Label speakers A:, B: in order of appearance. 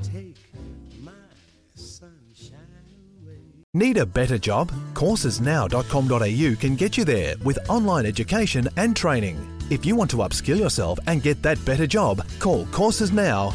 A: take my sunshine away.
B: Need a better job? Coursesnow.com.au can get you there with online education and training. If you want to upskill yourself and get that better job, call Courses Now